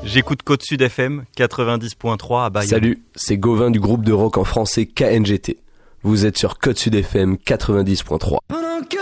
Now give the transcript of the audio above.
J'écoute Côte Sud FM 90.3 à Bayonne. Salut, c'est Gauvin du groupe de rock en français KNGT. Vous êtes sur Côte Sud FM 90.3.